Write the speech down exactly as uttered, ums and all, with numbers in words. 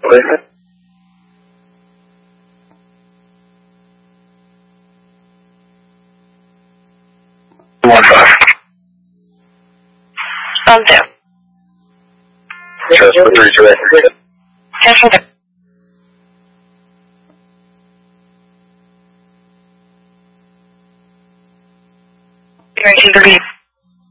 Listen. One five. Phone two. Just for three two eight. Just for three. You're to the